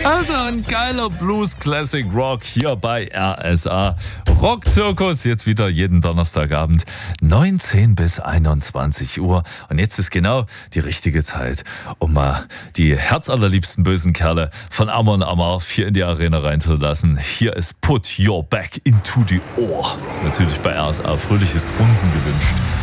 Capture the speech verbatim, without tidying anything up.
Also ein geiler Blues Classic Rock hier bei R S A. Rock-Zirkus, jetzt wieder jeden Donnerstagabend, neunzehn bis einundzwanzig Uhr. Und jetzt ist genau die richtige Zeit, um mal die herzallerliebsten bösen Kerle von Amon Amarth hier in die Arena reinzulassen. Hier ist Put Your Back into the Ohr. Natürlich bei R S A fröhliches Grunzen gewünscht.